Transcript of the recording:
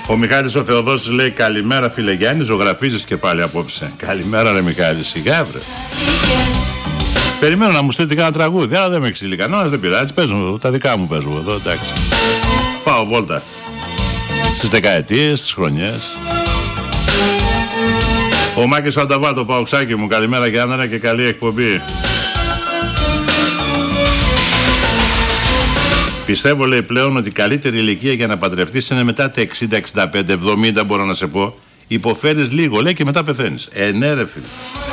Ο Μιχάλης ο Θεοδόσης λέει καλημέρα φίλε Γιάννη, ζωγραφίζεις και πάλι απόψε. Καλημέρα ρε Μιχάλη, σιγά βρε. Περιμένω να μου στείλετε κανένα τραγούδι, αλλά δεν με εξηλεί κανένας, δεν πειράζει, παίζω, τα δικά μου παίζω εδώ, εντάξει. Πάω βόλτα στις δεκαετίες, στις χρονιές. Ο Μάκης Ανταβάτο, Παοξάκι μου, καλημέρα Γιάνναρα και καλή εκπομπή. Πιστεύω λέει πλέον ότι η καλύτερη ηλικία για να παντρευτείς είναι μετά τα 60, 65, 70 μπορώ να σε πω. Υποφέρεις λίγο λέει και μετά πεθαίνεις. Ναι ρε φίλε.